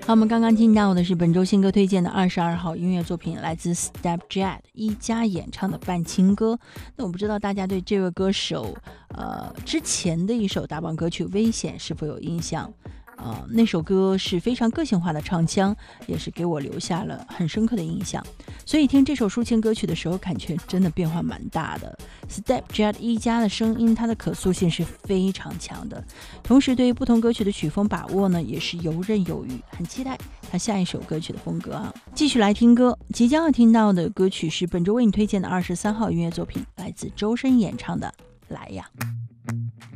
好，我们刚刚听到的是本周新歌推荐的22号音乐作品，来自 Stepjad 一家演唱的伴情歌。那我不知道大家对这位歌手之前的一首打榜歌曲《危险》是否有印象？那首歌是非常个性化的唱腔，也是给我留下了很深刻的印象。所以听这首抒情歌曲的时候，感觉真的变化蛮大的。Stepjad 一家的声音，它的可塑性是非常强的，同时对于不同歌曲的曲风把握呢，也是游刃有余。很期待他下一首歌曲的风格啊！继续来听歌，即将要听到的歌曲是本周为你推荐的23号音乐作品，来自周深演唱的《来呀》。